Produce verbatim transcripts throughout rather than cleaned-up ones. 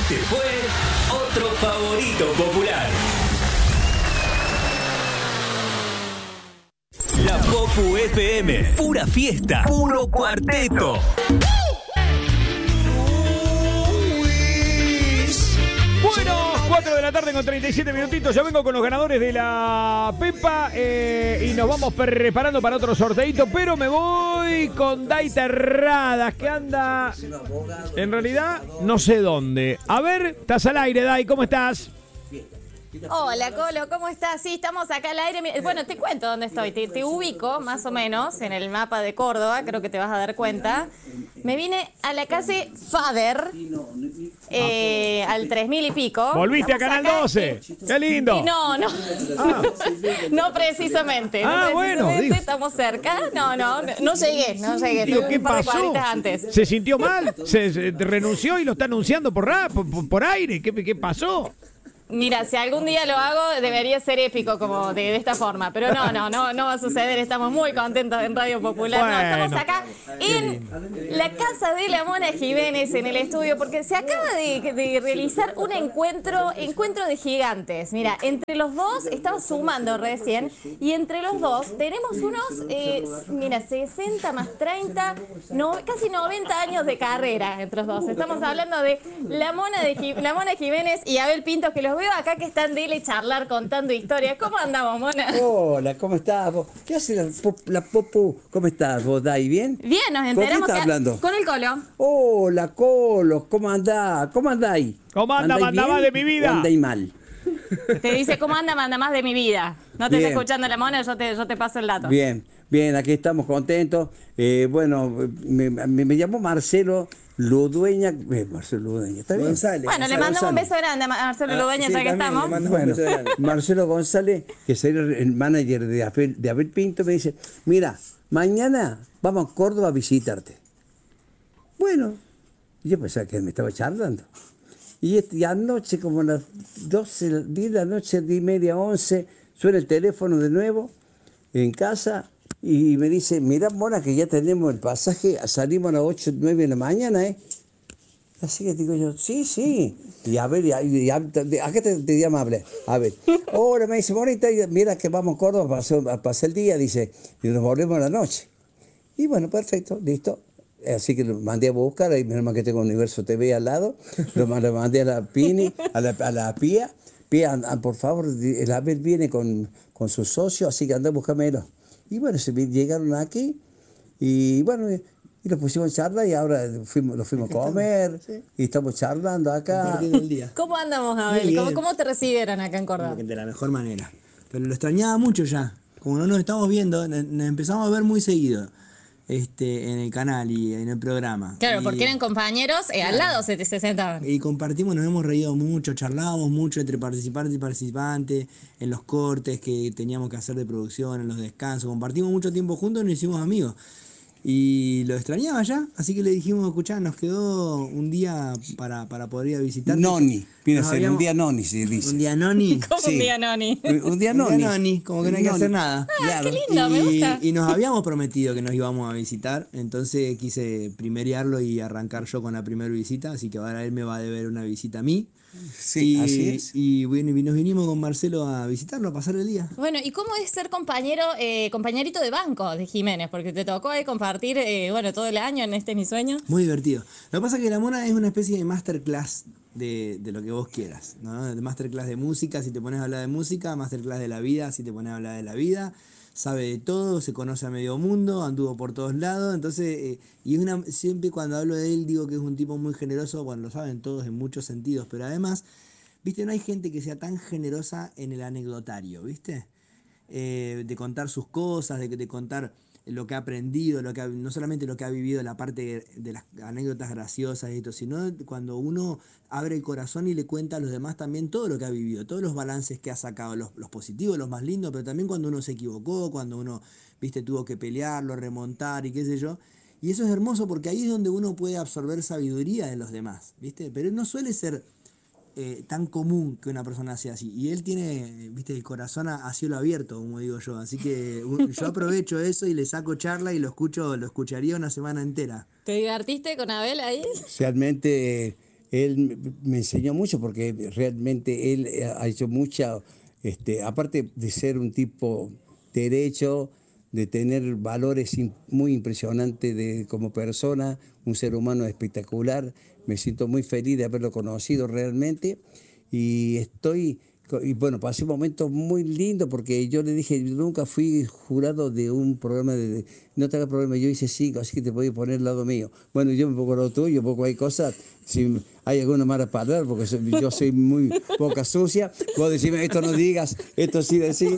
Este fue otro favorito popular. La Popu F M, pura fiesta, puro cuarteto. Bueno, cuatro de la tarde con treinta y siete minutitos. Ya vengo con los ganadores de la Pepa eh, y nos vamos preparando para otro sorteito. Pero me voy con Day Terradas, que anda en realidad no sé dónde. A ver, estás al aire, Day, ¿cómo estás? Hola, Colo, ¿cómo estás? Sí, estamos acá al aire. Bueno, te cuento dónde estoy. Te, te ubico más o menos en el mapa de Córdoba, creo que te vas a dar cuenta. Me vine a la calle Fader, eh, al tres mil y pico. Volviste a Estamos Canal acá doce. en- ¡Qué lindo! Y no, no. Ah. No precisamente. Ah, no bueno, precisamente, digo. estamos cerca. No, no, no, no llegué, no llegué. Digo, Tuve ¿qué un par de pasó? cuadritas antes. ¿Se sintió mal? ¿Se, se renunció y lo está anunciando por rap, por, por aire? ¿Qué, qué pasó? Mira, si algún día lo hago, debería ser épico, como de, de esta forma. Pero no, no, no, no va a suceder. Estamos muy contentos en Radio Popular. No, Bueno. estamos acá en la casa de la Mona Jiménez, en el estudio, porque se acaba de, de realizar un encuentro, encuentro de gigantes. Mira, entre los dos, estaba sumando recién, y entre los dos tenemos unos, eh, mira, sesenta más treinta, no, casi noventa años de carrera entre los dos. Estamos hablando de la Mona, de Ji- la Mona Jiménez y Abel Pintos, que los veo acá que están de charlar contando historias. ¿Cómo andamos, Mona? Hola, ¿cómo estás vos? ¿Qué hace la, pop- la Popu? ¿Cómo estás vos, Dai? ¿Bien? Bien, nos ¿Con quién enteramos estás que- hablando? con el Colo. Hola, Colo, ¿cómo andás? ¿Cómo andáis? ¿Cómo anda, ¿Andáis manda bien más de mi vida? ¿O andáis mal? Te dice, ¿cómo anda? Manda más de mi vida. No te Bien. está escuchando la Mona, yo te, yo te paso el dato. Bien, bien, aquí estamos contentos. Eh, bueno, me, me, me llamó Marcelo Ludueña. Eh, Marcelo Ludueña, ¿está bien? González. Bueno, le González. mandamos un beso grande a Ma- a Marcelo Ah, Ludueña, sí, ya que también, estamos. le mandamos Bueno, un beso grande. Marcelo González, que es el manager de Abel, de Abel Pinto, me dice, mira, mañana vamos a Córdoba a visitarte. Bueno, yo pensaba que me estaba charlando. Y, este- y anoche, como a las doce, diez de la noche, diez y media, once, suena el teléfono de nuevo en casa y me dice, mira, Mona, que ya tenemos el pasaje, salimos a las ocho, nueve de la mañana, ¿eh? Así que digo yo, sí, sí. Y a ver, y a, y a, ¿a qué te, te llama a hablar? A ver, ahora me dice, bonita, mira que vamos a Córdoba a pasar, a pasar el día, dice, y nos volvemos a la noche. Y bueno, perfecto, listo. Así que lo mandé a buscar, ahí menos mal que tengo Universo T V al lado, lo mandé, lo mandé a la Pini, a la, a la Pía. Pía, anda, por favor, el Abel viene con, con su socio, así que anda a buscármelo. Y bueno, se vi- llegaron aquí, y bueno, y los pusimos en charla, y ahora fuimos, lo fuimos a comer, y estamos charlando acá. Compartiendo el día. ¿Cómo andamos, Muy Abel? bien. ¿Cómo, cómo te recibieron acá en Córdoba? De la mejor manera. Pero lo extrañaba mucho ya. Como no nos estamos viendo, nos nos empezamos a ver muy seguido este, en el canal y en el programa. Claro, Y- porque eran compañeros, eh, al lado se, se sentaban. Y compartimos, nos hemos reído mucho, charlábamos mucho entre participante y participante, en los cortes que teníamos que hacer de producción, en los descansos, compartimos mucho tiempo juntos y nos hicimos amigos. Y lo extrañaba ya, así que le dijimos, escuchá, nos quedó un día para, para poder ir a visitar. Noni, viene a Nos ser habíamos- un día noni, se dice. Un día noni. ¿Cómo Sí. un día, Noni? Un día Un día noni. noni, como que no hay que Noni. hacer nada. Ah, qué lindo, me y, gusta. y nos habíamos prometido que nos íbamos a visitar, entonces quise primerearlo y arrancar yo con la primera visita, así que ahora él me va a deber una visita a mí. Sí, y, así es. Y bueno, y nos vinimos con Marcelo a visitarlo, a pasar el día. Bueno, ¿y cómo es ser compañero, eh, compañerito de banco de Jiménez? Porque te tocó ahí compartir, eh, bueno, todo el año en Este es mi sueño. Muy divertido. Lo que pasa es que la Mona es una especie de masterclass de, de lo que vos quieras, ¿no? De masterclass de música, si te pones a hablar de música, masterclass de la vida, si te pones a hablar de la vida. Sabe de todo, se conoce a medio mundo, anduvo por todos lados, entonces, eh, y es una, siempre cuando hablo de él digo que es un tipo muy generoso, bueno, lo saben todos en muchos sentidos, pero además, viste, no hay gente que sea tan generosa en el anecdotario, viste, eh, de contar sus cosas, de, de contar lo que ha aprendido, lo que ha- no solamente lo que ha vivido, la parte de las anécdotas graciosas y esto, sino cuando uno abre el corazón y le cuenta a los demás también todo lo que ha vivido, todos los balances que ha sacado, los, los positivos, los más lindos, pero también cuando uno se equivocó, cuando uno, viste, tuvo que pelearlo, remontar y qué sé yo. Y eso es hermoso porque ahí es donde uno puede absorber sabiduría de los demás, viste, pero no suele ser eh, tan común que una persona sea así. Y él tiene, viste, el corazón a, a cielo abierto, como digo yo. Así que un- yo aprovecho eso y le saco charla y lo escucho, lo escucharía una semana entera. ¿Te divertiste con Abel ahí? Realmente él me enseñó mucho porque realmente él ha hecho mucha, este, aparte de ser un tipo derecho, de tener valores muy impresionantes de, como persona, un ser humano espectacular. Me siento muy feliz de haberlo conocido realmente y estoy... Y bueno, pasé un momento muy lindo porque yo le dije, yo nunca fui jurado de un programa de, de no te hagas problema, yo hice cinco, así que te voy a poner al lado mío. Bueno, yo me pongo al lado tuyo, poco hay cosas, si hay alguna mala palabra, porque soy, yo soy muy poca sucia, vos decime, esto no digas, esto sí decís.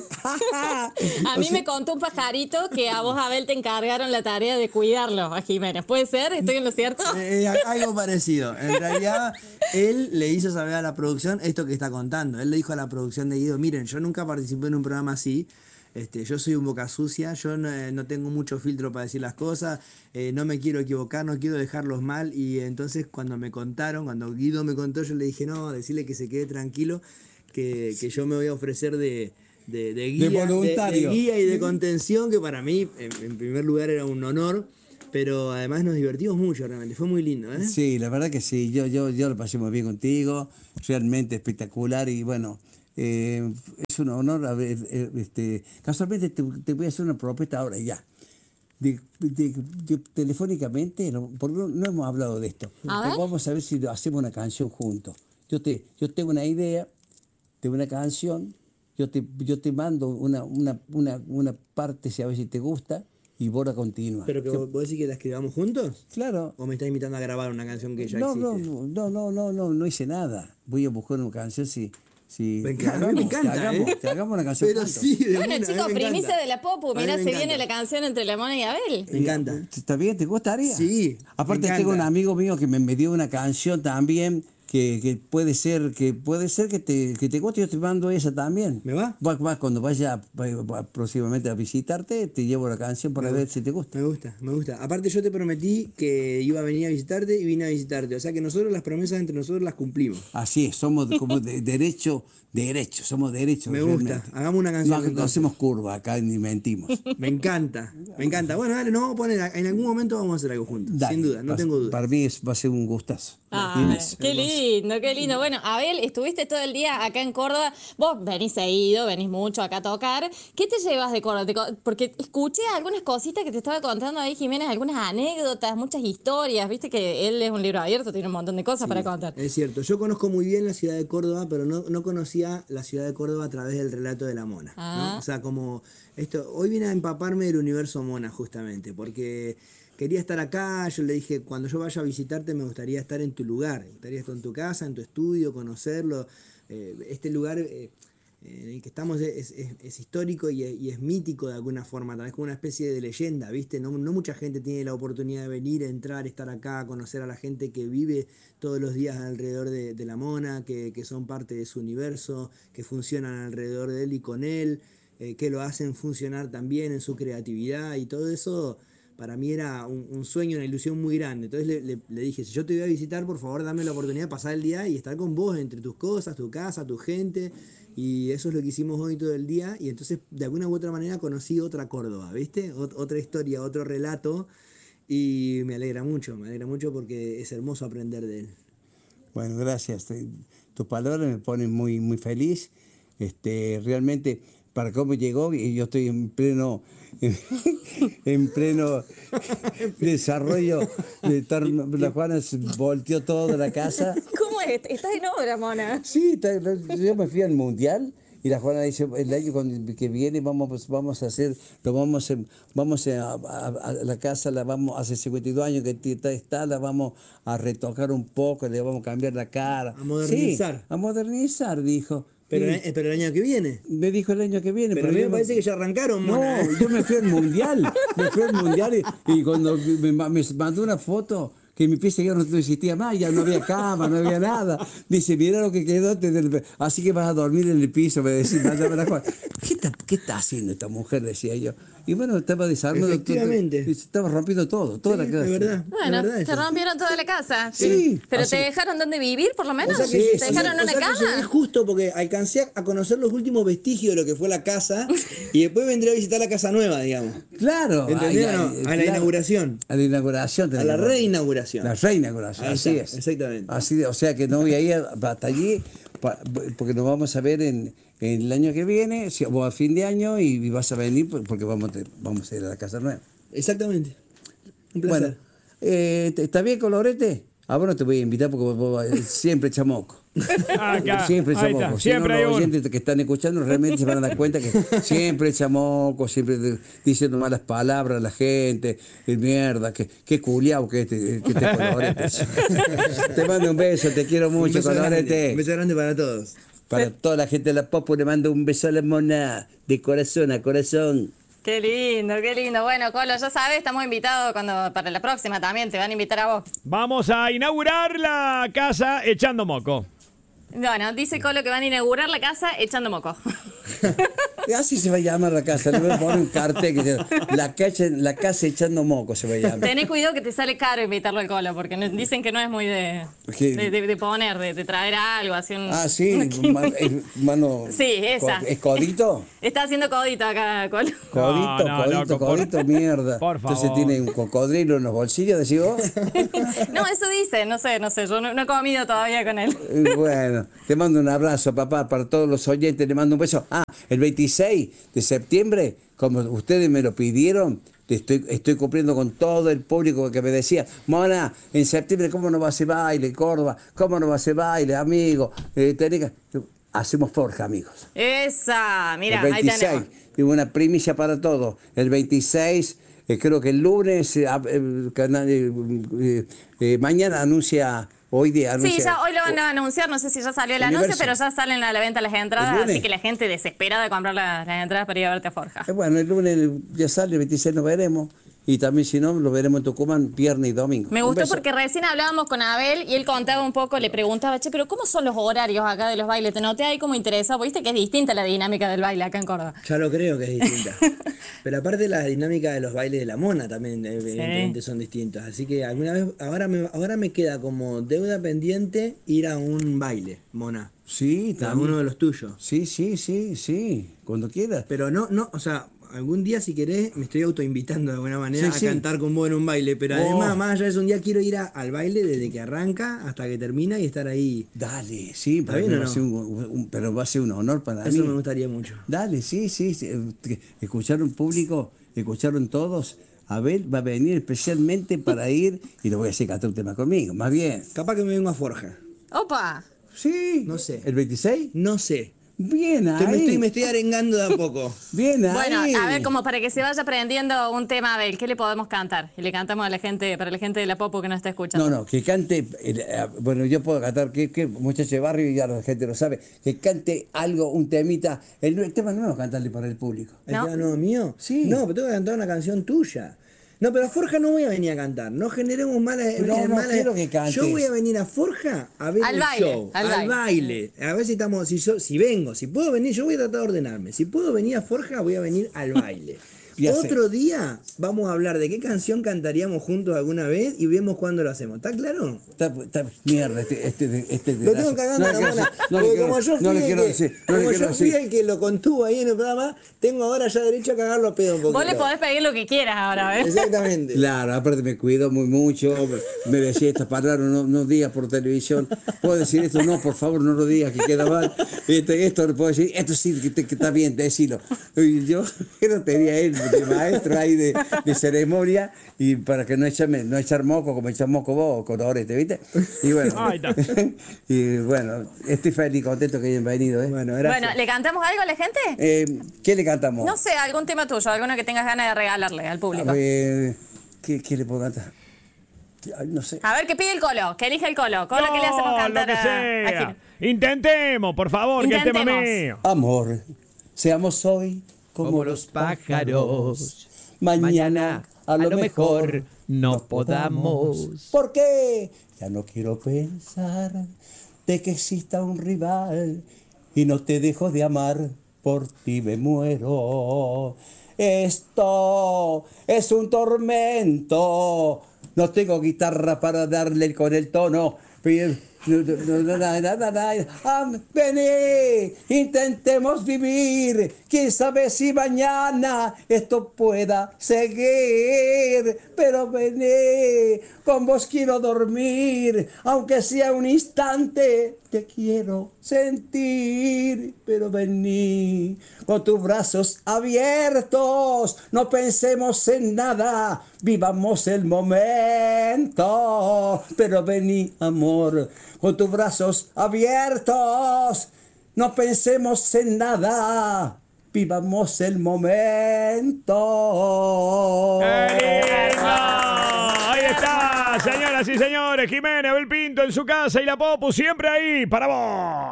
A mí me contó un pajarito que a vos, Abel, te encargaron la tarea de cuidarlo a Jiménez. ¿Puede ser? ¿Estoy en lo cierto? Eh, algo parecido. En realidad, él le hizo saber a la producción esto que está contando. Él le dijo a la producción de Guido, miren, yo nunca participé en un programa así. Este, yo soy un boca sucia, yo no, no tengo mucho filtro para decir las cosas, eh, no me quiero equivocar, no quiero dejarlos mal. Y entonces cuando me contaron, cuando Guido me contó, yo le dije, no, decirle que se quede tranquilo, que, que yo me voy a ofrecer de, de, de, guía, de, voluntario. De, de guía y de contención, que para mí, en, en primer lugar, era un honor. Pero además nos divertimos mucho, realmente. Fue muy lindo, ¿eh? Sí, la verdad que sí. Yo, yo, yo lo pasé muy bien contigo. Realmente espectacular. Y bueno, eh, es un honor haber... Eh, este, casualmente te, te voy a hacer una propuesta ahora ya. De, de, de, telefónicamente, no, porque no, no hemos hablado de esto. Vamos a ver si hacemos una canción juntos. Yo, te, yo tengo una idea de una canción. Yo te, yo te mando una, una, una, una parte, si a ver si te gusta. Y Bora continúa. ¿Pero que vos decís que la escribamos juntos? Claro. ¿O me estás invitando a grabar una canción que ya no, existe? No, no, no, no, no, no hice nada. Voy a buscar una canción si... si me encanta, hagamos, me encanta, que hagamos, ¿eh? que hagamos una canción Pero juntos. sí, de Bueno, una, chicos, primicia de la Popu. Mirá, se encanta. viene la canción entre la Mona y Abel. Me encanta. ¿Está bien? ¿Te gustaría? Sí. Aparte tengo un amigo mío que me, me dio una canción también que, que puede ser que puede ser que te, que te guste. Yo te mando esa también. ¿Me va? Va, va cuando vaya va, va próximamente a visitarte, te llevo la canción para me ver gusta, si te gusta. Me gusta, me gusta. Aparte yo te prometí que iba a venir a visitarte y vine a visitarte. O sea que nosotros las promesas entre nosotros las cumplimos. Así es, somos como de derecho, derecho, somos derechos. Me realmente. gusta, hagamos una canción. No, no hacemos curva acá ni mentimos. Me encanta, me encanta. Bueno, dale, nos vamos a poner, en algún momento vamos a hacer algo juntos, Dale, sin duda, no va, tengo duda. Para mí es, va a ser un gustazo. Ay, qué lindo, qué lindo. Bueno, Abel, estuviste todo el día acá en Córdoba. Vos venís seguido, venís mucho acá a tocar. ¿Qué te llevas de Córdoba? Porque escuché algunas cositas que te estaba contando ahí, Jiménez, algunas anécdotas, muchas historias. Viste que él es un libro abierto, tiene un montón de cosas Sí, para contar. Es cierto, yo conozco muy bien la ciudad de Córdoba, pero no, no conocía la ciudad de Córdoba a través del relato de la Mona. Ah. ¿no? O sea, como esto, hoy vine a empaparme del universo Mona justamente, porque quería estar acá. Yo le dije, cuando yo vaya a visitarte me gustaría estar en tu lugar, me gustaría estar en tu casa, en tu estudio, conocerlo. Eh, este lugar eh, en el que estamos es, es, es histórico y es, y es mítico de alguna forma, tal vez como una especie de leyenda, ¿viste? No, no mucha gente tiene la oportunidad de venir, entrar, estar acá, conocer a la gente que vive todos los días alrededor de, de la Mona, que, que son parte de su universo, que funcionan alrededor de él y con él, eh, que lo hacen funcionar también en su creatividad y todo eso. Para mí era un, un sueño, una ilusión muy grande. Entonces le, le, le dije, si yo te voy a visitar, por favor dame la oportunidad de pasar el día y estar con vos, entre tus cosas, tu casa, tu gente. Y eso es lo que hicimos hoy todo el día. Y entonces, de alguna u otra manera, conocí otra Córdoba, ¿viste? Ot- otra historia, otro relato. Y me alegra mucho, me alegra mucho porque es hermoso aprender de él. Bueno, gracias. Tus palabras me ponen muy, muy feliz. Este, realmente, para cómo llegó, y yo estoy en pleno, en, en pleno desarrollo de estar, la Juana volteó toda la casa. ¿Cómo es? ¿Estás en obra, Mona? Sí, está- yo me fui al mundial y la Juana dice, el año con- que viene vamos, vamos a hacer, lo vamos a, vamos a, a- a la casa, la vamos, hace cincuenta y dos años que está, está, la vamos a retocar un poco, le vamos a cambiar la cara. A modernizar. Sí, a modernizar, dijo. Pero, Y eh, pero el año que viene. me dijo el año que viene. Pero a mí yo me parece que ya arrancaron, No, Mona. ¿eh? yo me fui al mundial, me fui al mundial y, y cuando me, me mandó una foto que mi pieza ya no existía más, ya no había cama, no había nada. Dice, mira lo que quedó, desde el- así que vas a dormir en el piso, me decía, mándame la cosa. ¿Qué está, ¿Qué está haciendo esta mujer? Decía yo. Y bueno, estaba desarmando. Efectivamente. todo, estaba rompiendo todo, toda Sí, la casa. es verdad. Bueno, es verdad te eso. rompieron toda la casa. Sí. ¿Pero Así- te dejaron donde vivir, por lo menos? O sea que, ¿Te o sea- dejaron o una sea que llegué cama? justo porque alcancé a conocer los últimos vestigios de lo que fue la casa y después vendré a visitar la casa nueva, digamos. Claro. ¿Entendés ay, o no? ay, A la claro. inauguración. A la inauguración. A la reinauguración. La reinauguración, Ahí así está, es. exactamente. Así de- o sea que no voy a ir hasta allí, pa- porque nos vamos a ver en, en el año que viene, si- o a fin de año, y, y vas a venir porque vamos, a- vamos a ir a la casa nueva. Exactamente. Un placer. Bueno, eh, ¿está bien, Colorete? Ahora no te voy a invitar porque vos, vos, eh, siempre chamoco. Acá, Siempre ahí chamoco. está, Si siempre no, hay los uno. oyentes que están escuchando realmente se van a dar cuenta que siempre chamoco, siempre de- diciendo malas palabras a la gente, y mierda, que qué culiao que este, que este Colorete. Te mando un beso, te quiero Un mucho, beso grande, Colorete. un beso grande para todos. Para toda la gente de la Popo le mando un beso a la mona, de corazón a corazón. Qué lindo, qué lindo. Bueno, Colo, ya sabes, estamos invitados cuando para la próxima también. Te van a invitar a vos. Vamos a inaugurar la casa echando moco. Bueno, dice Colo que van a inaugurar la casa echando moco. Así se va a llamar la casa, le voy a poner un cartel que dice, la casa, la casa echando moco se va a llamar. Tenés cuidado que te sale caro invitarlo al Colo, porque no- dicen que no es muy de, ¿Qué? de, de- de poner, de, de traer algo, así un... Ah, sí, ma- eh, mano. Sí, esa. ¿Es codito? Está haciendo codito acá, Colo. Codito, no, codito, loco, por- codito, mierda. por Entonces favor. tiene un cocodrilo en los bolsillos, decís vos. No, eso dice, no sé, no sé, yo no, no he comido todavía con él. Eh, Bueno, te mando un abrazo, papá, para todos los oyentes, le mando un beso. Ah, el veintiséis de septiembre, como ustedes me lo pidieron, te estoy, estoy cumpliendo con todo el público que me decía, Mona, en septiembre, ¿cómo no va a ser baile, Córdoba? ¿Cómo no va a ser baile, amigo? Eh, tenés que- Hacemos forja, amigos. Esa, mira, el ahí veintiséis, tenemos. tengo una primicia para todos. El veintiséis, eh, creo que el lunes, eh, ah, el canal, eh, eh, eh, mañana anuncia, hoy día anuncia. Sí, ya hoy lo van a anunciar, no sé si ya salió el Universo. anuncio, pero ya salen a la venta las ¿El entradas, lunes? así que la gente desespera de comprar las, las entradas para ir a verte a Forja. Eh, bueno, el lunes ya sale, el veintiséis nos veremos. Y también, si no, lo veremos en Tucumán viernes y domingo. Me Un gustó beso. porque recién hablábamos con Abel y él contaba un poco, le preguntaba, che, pero ¿cómo son los horarios acá de los bailes? Te noté ahí como interesado, viste que es distinta la dinámica del baile acá en Córdoba. Ya lo creo que es distinta. Pero aparte la dinámica de los bailes de la mona también evidentemente son distintas. Así que alguna vez, ahora me, ahora me queda como deuda pendiente ir a un baile, mona. Sí, A también. uno de los tuyos. Sí, sí, sí, sí. Cuando quieras. Pero no, no, o sea, algún día si querés me estoy autoinvitando de alguna manera Sí, a sí. cantar con vos en un baile. Pero Oh. además, más allá de eso, un día quiero ir a- al baile desde que arranca hasta que termina y estar ahí. Dale, sí, ¿Está pero, bien o va a no? ser un, un- pero va a ser un honor para Eso mí. me gustaría mucho. Dale, sí, sí, sí. eh, Escucharon público, escucharon todos. Abel va a venir especialmente para ir y le voy a hacer cantar un tema conmigo, más bien. Capaz que me vengo a Forja. ¡Opa! Sí. No sé. ¿El veintiséis? No sé. Bien ahí. Estoy- me, estoy, me estoy arengando de a poco. Bien ahí. Bueno, a ver, como para que se vaya aprendiendo un tema, Abel, ¿qué le podemos cantar? Y le cantamos a la gente, para la gente de la Popo que nos está escuchando. No, no, que cante, eh, bueno, yo puedo cantar, que, que muchacho de barrio, ya la gente lo sabe, que cante algo, un temita, el, el tema nuevo, cantarle para el público. ¿El ¿No? tema nuevo mío? Sí. No, pero tengo que cantar una canción tuya. No, pero a Forja no voy a venir a cantar. No generemos mala. No, no mala- quiero que cantes. Yo voy a venir a Forja a ver Al el baile, show. al Al, baile. baile. A ver si estamos. Si, yo, si vengo, si puedo venir, yo voy a tratar de ordenarme. Si puedo venir a Forja, voy a venir al baile. Ya sé. Otro día vamos a hablar de qué canción cantaríamos juntos alguna vez y vemos cuándo lo hacemos. ¿Está claro? Está, está- mierda, este, este, este Lo tengo cagando a la quiero mona. decir, no le Porque quiero- como yo fui, no le el, quiero que, decir, no le como quiero yo fui decir. el que lo contuvo ahí en el programa, tengo ahora ya derecho a cagarlo a pedo un poquito. Vos le podés pedir lo que quieras ahora, Abel. Exactamente. Claro, aparte me cuido muy mucho, me decía estas palabras, no, no digas por televisión, puedo decir esto, no, por favor, no lo digas, que queda mal, este, esto lo puedo decir, esto sí, que, te- que está bien, decilo. Y yo no tenía él de maestro ahí de, de ceremonia, y para que no echarme, no echar moco como echar moco vos, con Orete, ¿viste? Y bueno, Ahí está. y bueno, estoy feliz, contento que hayan venido, ¿eh? Bueno, gracias. Bueno, ¿le cantamos algo a la gente? Eh, ¿Qué le cantamos? No sé, algún tema tuyo, alguno que tengas ganas de regalarle al público. A ver, ¿qué, qué le puedo cantar? Ay, no sé. A ver, que pide el Colo, que elige el Colo. Colo, ¿qué le hacemos No, cantar lo que a, sea. a Gil? Intentemos, por favor, que el tema Intentemos. mío. Amor, seamos hoy como, Como los pájaros. Mañana, a lo, mejor, no podamos. ¿Por qué? Ya no quiero pensar de que exista un rival y no te dejo de amar, por ti me muero. Esto es un tormento. No tengo guitarra para darle con el tono. Vení, intentemos vivir. Quién sabe si mañana esto pueda seguir. Pero vení, con vos quiero dormir. Aunque sea un instante, te quiero sentir. Pero vení, con tus brazos abiertos. No pensemos en nada. Vivamos el momento. Pero vení, amor, con tus brazos abiertos. No pensemos en nada. Vivamos el momento. ¡Qué lindo! Ahí está, señoras y señores. Jimena Abel Pinto en su casa y la Popu siempre ahí para vos.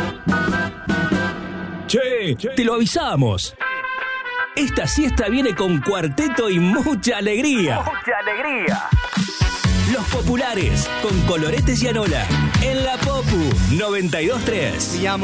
Che, te lo avisamos. Esta siesta viene con cuarteto y mucha alegría. Mucha alegría. Los populares, con Coloretes y Anola. En la Popu noventa y dos tres.